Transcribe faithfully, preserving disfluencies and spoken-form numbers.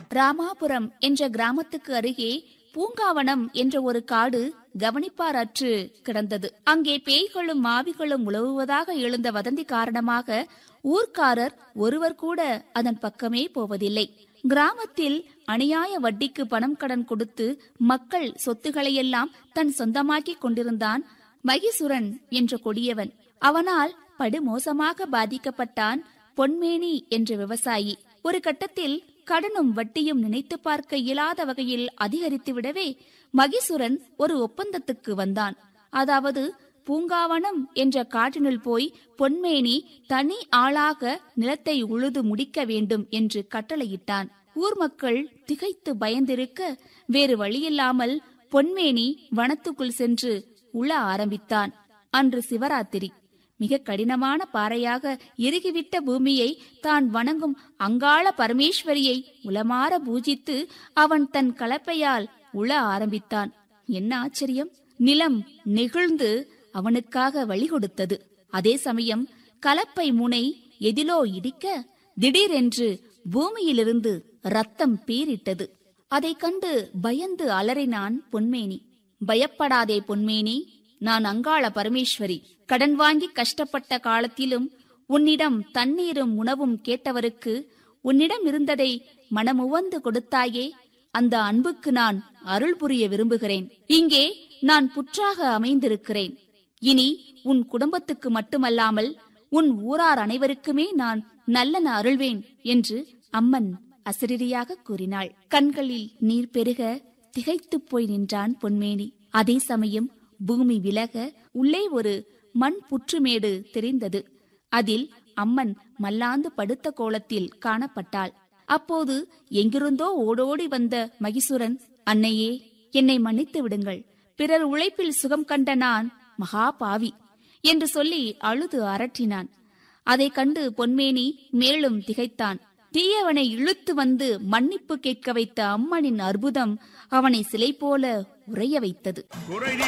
ராமாபுரம் என்ற கிராமத்துக்கு அருகே பூங்காவனம் என்ற ஒரு காடு கவனிப்பாரற்று கிடந்தது. அங்கே பேய்களும் மாவிகளும் உலவுவதாக எழுந்த வதந்தி காரணமாக ஊர்க்காரர் ஒருவர் கூட அதன் பக்கமே போவதில்லை. கிராமத்தில் அநியாய வட்டிக்கு பணம் கடன் கொடுத்து மக்கள் சொத்துக்களையெல்லாம் தன் சொந்தமாக்கிக் கொண்டிருந்தான் மகிசுரன் என்ற கொடியவன். அவனால் படுமோசமாக பாதிக்கப்பட்டான் பொன்மேனி என்ற விவசாயி. ஒரு கட்டத்தில் கடனும் வட்டியும் நினைத்து பார்க்க இயலாத வகையில் அதிகரித்து விடவே மகிசுரன் ஒரு ஒப்பந்தத்துக்கு வந்தான். அதாவது பூங்காவனம் என்ற காட்டினுள் போய் பொன்மேனி தனி ஆளாக நிலத்தை உழுது முடிக்க வேண்டும் என்று கட்டளையிட்டான். ஊர் மக்கள் திகைத்து பயந்திருக்க வேறு வழியில்லாமல் பொன்மேனி வனத்துக்குள் சென்று உழ ஆரம்பித்தான். அன்று சிவராத்திரி. மிக கடினமான பாறையாக இறுகிவிட்ட பூமியை தான் வணங்கும் அங்காள பரமேஸ்வரியை உளமாற பூஜித்து அவன் தன் கலப்பையால் உழ ஆரம்பித்தான். என்ன ஆச்சரியம்! நிலம் நெகிழ்ந்து அவனுக்காக வழி கொடுத்தது. அதே சமயம் கலப்பை முனை எதிலோ இடிக்க திடீரென்று பூமியிலிருந்து ரத்தம் பீரிட்டது. அதை கண்டு பயந்து அலறினான் பொன்மேனி. பயப்படாதே பொன்மேனி, நான் அங்காள பரமேஸ்வரி. கடன் வாங்கி கஷ்டப்பட்ட காலத்திலும் உன்னிடம் தண்ணீரும் உணவும் கேட்டவருக்கு உன்னிடம் இருந்ததை மனமுவந்து கொடுத்தாயே, அந்த அன்புக்கு நான் அருள் புரிய விரும்புகிறேன். இங்கே நான் புற்றாக அமைந்திருக்கிறேன். இனி உன் குடும்பத்துக்கு மட்டுமல்லாமல் உன் ஊரார் அனைவருக்குமே நான் நல்லன அருள்வேன் என்று அம்மன் அசரீரியாக கூறினாள். கண்களில் நீர் பெருக திகைத்துப் போய் நின்றான் பொன்மேனி. அதே சமயம் பூமி விலக உள்ளே ஒரு மண் புற்றுமேடு தெரிந்தது. அதில் அம்மன் மல்லாந்து படுத்த கோலத்தில் காணப்பட்டாள். அப்போது எங்கிருந்தோ ஓடோடி வந்த மகிசுரன், அன்னையே, என்னை மன்னித்து விடுங்கள். பிறர் உழைப்பில் சுகம் கண்ட நான் மகா பாவி என்று சொல்லி அழுது அரற்றினான். அதை கண்டு பொன்மேனி மேலும் திகைத்தான். தீயவனை இழுத்து வந்து மன்னிப்பு கேட்க வைத்த அம்மனின் அற்புதம் அவனை சிலை போல உறைய வைத்தது.